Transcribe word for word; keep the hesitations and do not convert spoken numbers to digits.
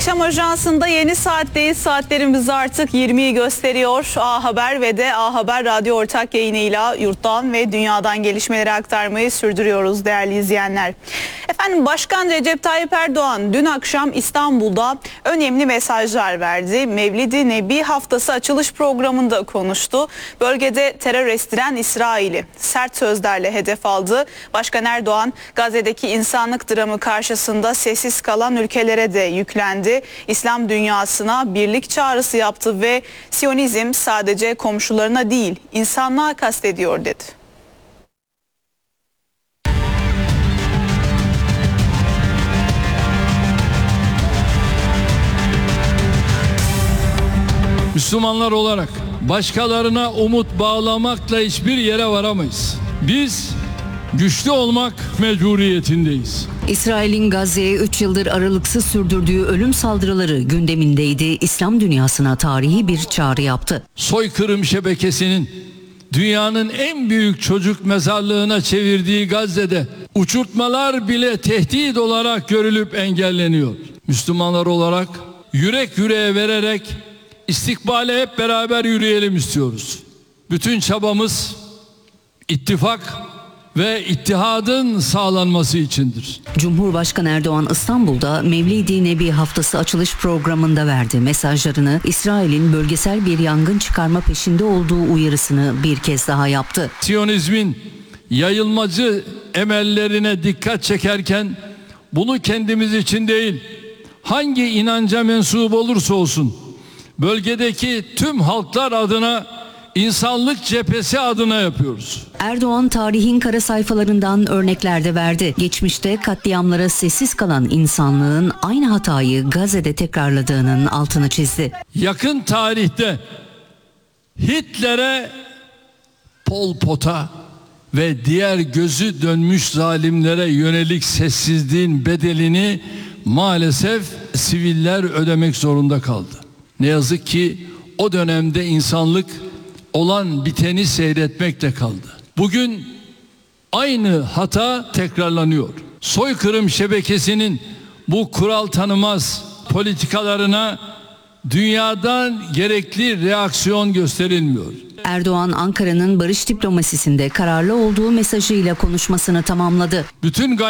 Akşam Ajansı'nda yeni saatteyiz. Saatlerimiz artık yirmiyi gösteriyor. A Haber ve de A Haber Radyo ortak yayınıyla yurttan ve dünyadan gelişmeleri aktarmayı sürdürüyoruz değerli izleyenler. Efendim, Başkan Recep Tayyip Erdoğan dün akşam İstanbul'da önemli mesajlar verdi. Mevlid-i Nebi Haftası açılış programında konuştu. Bölgede terör estiren İsrail'i sert sözlerle hedef aldı. Başkan Erdoğan, Gazze'deki insanlık dramı karşısında sessiz kalan ülkelere de yüklendi. İslam dünyasına birlik çağrısı yaptı ve Siyonizm sadece komşularına değil, insanlığa kastediyor dedi. Müslümanlar olarak başkalarına umut bağlamakla hiçbir yere varamayız. Biz güçlü olmak mecburiyetindeyiz. İsrail'in Gazze'ye üç yıldır aralıksız sürdürdüğü ölüm saldırıları gündemindeydi. İslam dünyasına tarihi bir çağrı yaptı. Soykırım şebekesinin dünyanın en büyük çocuk mezarlığına çevirdiği Gazze'de uçurtmalar bile tehdit olarak görülüp engelleniyor. Müslümanlar olarak yürek yüreğe vererek istikbale hep beraber yürüyelim istiyoruz. Bütün çabamız ittifak ve ittihadın sağlanması içindir. Cumhurbaşkanı Erdoğan İstanbul'da Mevlid-i Nebi Haftası açılış programında verdi. Mesajlarını İsrail'in bölgesel bir yangın çıkarma peşinde olduğu uyarısını bir kez daha yaptı. Siyonizmin yayılmacı emellerine dikkat çekerken bunu kendimiz için değil, hangi inanca mensup olursa olsun bölgedeki tüm halklar adına, insanlık cephesi adına yapıyoruz. Erdoğan tarihin kara sayfalarından örnekler de verdi. Geçmişte katliamlara sessiz kalan insanlığın aynı hatayı Gazze'de tekrarladığının altını çizdi. Yakın tarihte Hitler'e, Pol Pot'a ve diğer gözü dönmüş zalimlere yönelik sessizliğin bedelini maalesef siviller ödemek zorunda kaldı. Ne yazık ki o dönemde insanlık olan biteni seyretmekte kaldı. Bugün aynı hata tekrarlanıyor. Soykırım şebekesinin bu kural tanımaz politikalarına dünyadan gerekli reaksiyon gösterilmiyor. Erdoğan, Ankara'nın barış diplomasisinde kararlı olduğu mesajıyla konuşmasını tamamladı. Bütün